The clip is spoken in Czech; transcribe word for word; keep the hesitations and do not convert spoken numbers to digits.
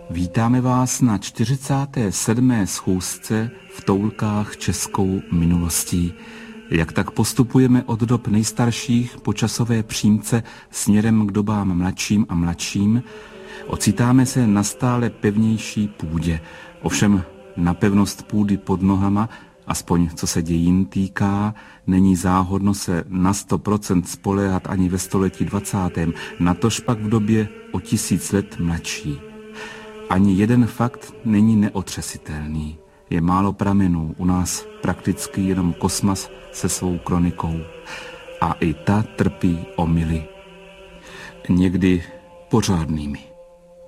Vítáme vás na čtyřicáté sedmé schůzce v toulkách českou minulostí. Jak tak postupujeme od dob nejstarších po časové přímce směrem k dobám mladším a mladším, ocitáme se na stále pevnější půdě. Ovšem na pevnost půdy pod nohama, aspoň co se dějin týká, není záhodno se na sto procent spoléhat ani ve století dvacátém, natož pak v době o tisíc let mladší. Ani jeden fakt není neotřesitelný. Je málo pramenů, u nás prakticky jenom Kosmas se svou kronikou. A i ta trpí omyly. Někdy pořádnými.